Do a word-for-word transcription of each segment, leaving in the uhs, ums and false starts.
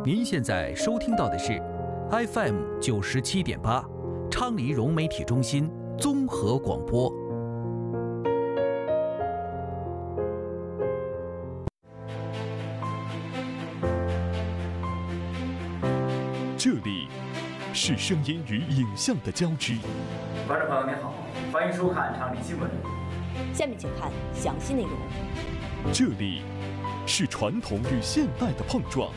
您现在收听到的是 F M 九十七点八，昌黎融媒体中心综合广播。 这里是声音与影像的交织。 观众朋友您好，欢迎收看昌黎新闻。 下面请看详细内容。 这里是传统与现代的碰撞。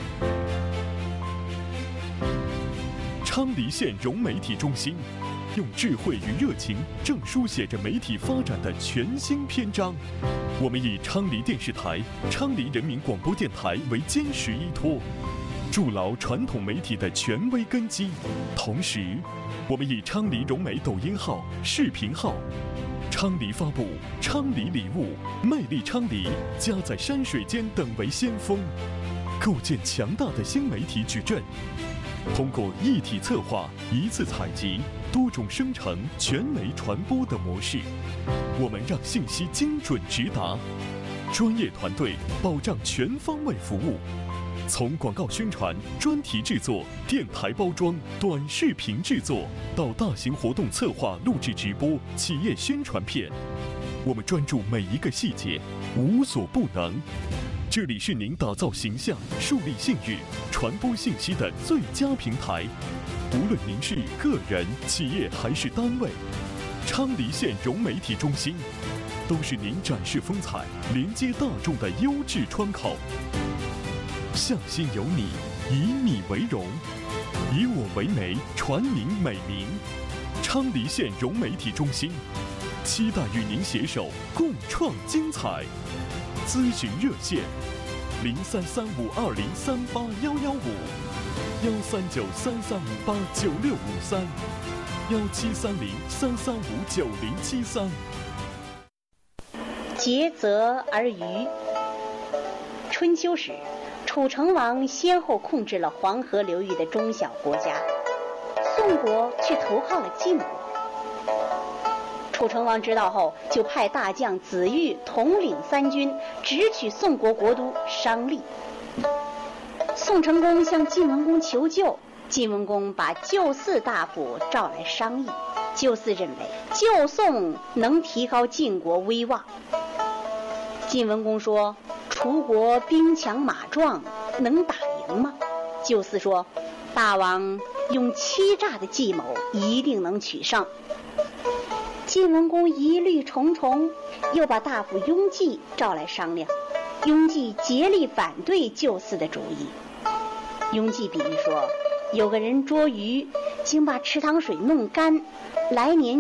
昌黎县融媒体中心用智慧与热情，正书写着媒体发展的全新篇章。我们以昌黎电视台、昌黎人民广播电台为坚实依托，筑牢传统媒体的权威根基。同时，我们以昌黎融媒抖音号、视频号、昌黎发布、昌黎礼物、魅力昌黎、家在山水间等为先锋，构建强大的新媒体矩阵。通过一体策划、一次采集、多种生成、全媒传播的模式，我们让信息精准直达，专业团队保障全方位服务。从广告宣传、专题制作、电台包装、短视频制作，到大型活动策划、录制直播、企业宣传片，我们专注每一个细节，无所不能。这里是您打造形象、树立信誉、传播信息的最佳平台。无论您是个人、企业还是单位，昌黎县融媒体中心都是您展示风采、连接大众的优质窗口。向心有你，以你为荣，以我为媒，传您美名。昌黎县融媒体中心期待与您携手共创精彩。咨询热线：零三三五二零三八幺幺五，幺三九三三五八九六五三，幺七三零三三五九零七三。 竭泽而渔。春秋时，楚成王先后控制了黄河流域的中小国家，宋国却投靠了晋国。楚成王知道后，就派大将子玉统领三军，直取宋国国都商利。宋成公向晋文公求救，晋文公把救嗣大夫召来商议。救嗣认为救宋能提高晋国威望。晋文公说：“楚国兵强马壮，能打赢吗？”救嗣说：“大王用欺诈的计谋，一定能取胜。”晋文公疑虑重重，又把大夫雍季召来商量。雍季竭力反对救嗣的主意。雍季比喻说，有个人捉鱼，竟把池塘水弄干，来年